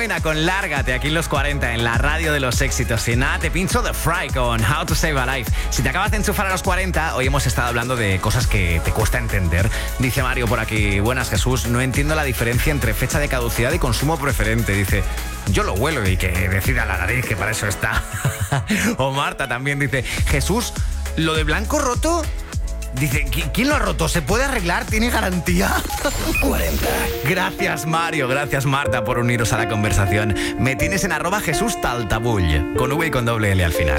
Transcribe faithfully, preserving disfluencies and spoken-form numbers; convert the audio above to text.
Moina con Lárgate aquí en los cuarenta, en la radio de los éxitos. Y nada, te pincho The Fry con How to Save a Life. Si te acabas de enchufar a los cuarenta, hoy hemos estado hablando de cosas que te cuesta entender. Dice Mario por aquí, buenas Jesús, no entiendo la diferencia entre fecha de caducidad y consumo preferente. Dice, yo lo huelo y que decida la nariz, que para eso está. O Marta también dice, Jesús, lo de blanco roto... Dice, ¿quién lo ha roto? ¿Se puede arreglar? ¿Tiene garantía? cuarenta. Gracias, Mario. Gracias, Marta, por uniros a la conversación. Me tienes en arroba Jesús Taltabull, con V y con doble L al final.